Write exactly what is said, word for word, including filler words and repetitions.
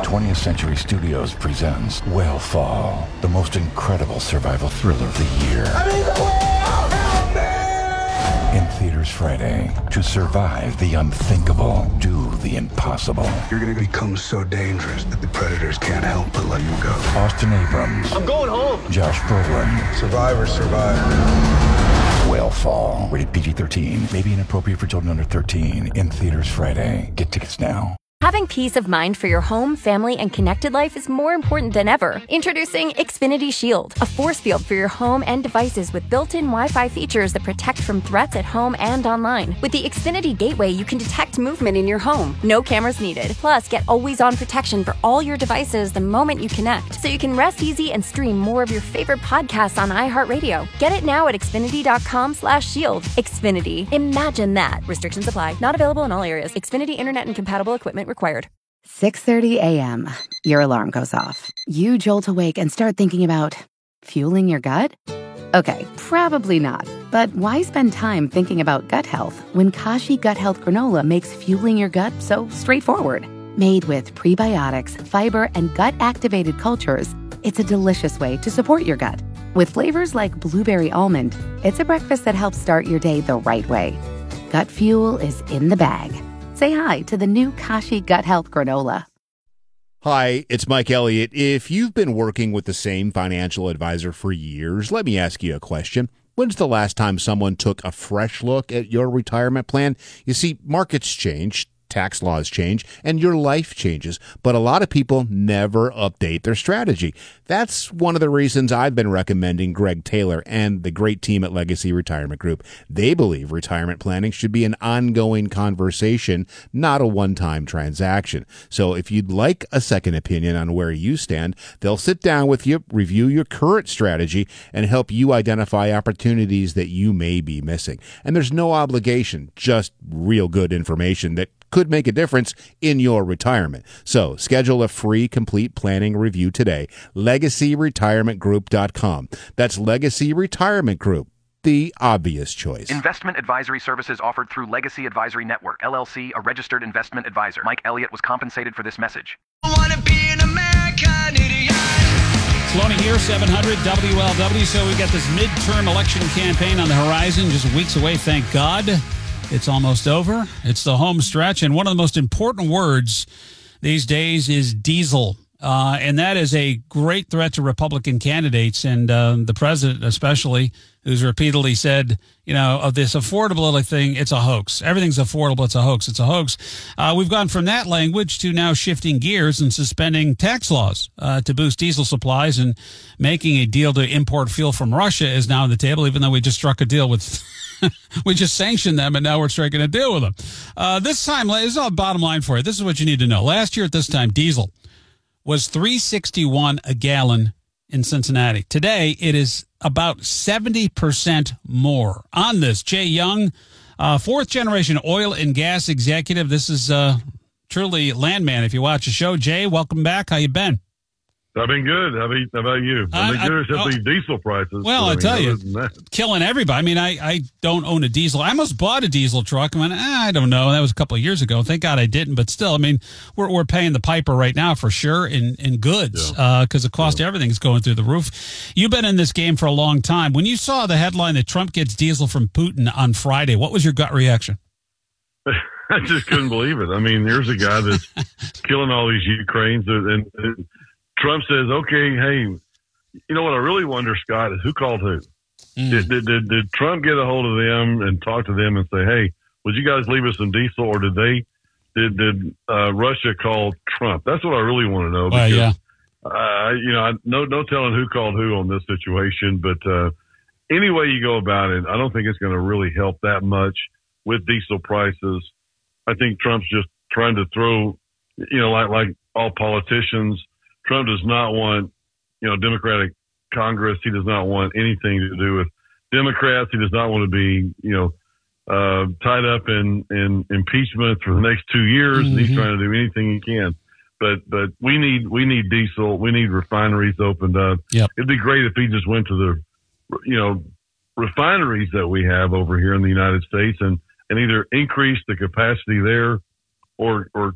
twentieth Century Studios presents Whale the most incredible survival thriller of the year. I'm in the whale! Help me! In theaters Friday. To survive the unthinkable, do the impossible. You're gonna become so dangerous that the predators can't help but let you go. Austin Abrams. I'm going home. Josh Brolin. Survivor, survivor. Whalefall. Rated P G thirteen. May be inappropriate for children under thirteen. In theaters Friday. Get tickets now. Having peace of mind for your home, family, and connected life is more important than ever. Introducing Xfinity Shield, a force field for your home and devices with built-in Wi-Fi features that protect from threats at home and online. With the Xfinity Gateway, you can detect movement in your home. No cameras needed. Plus, get always-on protection for all your devices the moment you connect, so you can rest easy and stream more of your favorite podcasts on iHeartRadio. Get it now at Xfinity.com slash shield. Xfinity. Imagine that. Restrictions apply. Not available in all areas. Xfinity Internet and compatible equipment required. six thirty a.m. Your alarm goes off. You jolt awake and start thinking about fueling your gut? Okay, probably not. But why spend time thinking about gut health when Kashi Gut Health Granola makes fueling your gut so straightforward? Made with prebiotics, fiber, and gut-activated cultures, it's a delicious way to support your gut. With flavors like blueberry almond, it's a breakfast that helps start your day the right way. Gut fuel is in the bag. Say hi to the new Kashi Gut Health Granola. Hi, it's Mike Elliott. If you've been working with the same financial advisor for years, let me ask you a question. When's the last time someone took a fresh look at your retirement plan? You see, markets change, tax laws change, and your life changes, but a lot of people never update their strategy. That's one of the reasons I've been recommending Greg Taylor and the great team at Legacy Retirement Group. They believe retirement planning should be an ongoing conversation, not a one-time transaction. So if you'd like a second opinion on where you stand, they'll sit down with you, review your current strategy, and help you identify opportunities that you may be missing. And there's no obligation, just real good information that could make a difference in your retirement. So schedule a free complete planning review today. legacy retirement group dot com. That's Legacy Retirement Group, the obvious choice. Investment advisory services offered through Legacy Advisory Network, L L C, a registered investment advisor. Mike Elliott was compensated for this message. I wanna be an American idiot. Sloaney here, seven hundred W L W. So we got this midterm election campaign on the horizon, just weeks away, thank God. It's almost over. It's the home stretch. And one of the most important words these days is diesel. Uh, and that is a great threat to Republican candidates and uh, the president especially, who's repeatedly said, you know, of this affordability thing, it's a hoax. Everything's affordable. It's a hoax. It's a hoax. Uh, we've gone from that language to now shifting gears and suspending tax laws uh, to boost diesel supplies, and making a deal to import fuel from Russia is now on the table, even though we just struck a deal with we just sanctioned them, and now we're striking a deal with them. Uh, this time, this is all bottom line for you. This is what you need to know. Last year at this time, diesel was three sixty-one a gallon in Cincinnati. Today, it is about seventy percent more. On this, Jay Young, uh, fourth generation oil and gas executive. This is uh, truly landman. If you watch the show, Jay, welcome back. How you been? I've been good. How about, how about you? I've been I, good except I, these diesel prices. Well, I, I mean, tell you, that. killing everybody. I mean, I, I don't own a diesel. I almost bought a diesel truck. I mean, eh, I don't know. That was a couple of years ago. Thank God I didn't. But still, I mean, we're we're paying the piper right now for sure in, in goods because yeah. uh, the cost yeah. of everything is going through the roof. You've been in this game for a long time. When you saw the headline that Trump gets diesel from Putin on Friday, what was your gut reaction? I just couldn't believe it. I mean, here's a guy that's killing all these Ukrainians and, and Trump says, okay, hey, you know what I really wonder, Scott, is who called who? Mm. Did, did, did, did Trump get a hold of them and talk to them and say, hey, would you guys leave us some diesel, or did they, did, did uh, Russia call Trump? That's what I really want to know. Because, uh, yeah. uh, you know, I, no, no telling who called who on this situation, but uh, any way you go about it, I don't think it's going to really help that much with diesel prices. I think Trump's just trying to throw, you know, like like all politicians, Trump does not want, you know, Democratic Congress. He does not want anything to do with Democrats. He does not want to be, you know, uh, tied up in, in impeachment for the next two years. Mm-hmm. And he's trying to do anything he can. But but we need we need diesel. We need refineries opened up. Yep. It'd be great if he just went to the, you know, refineries that we have over here in the United States and, and either increase the capacity there or or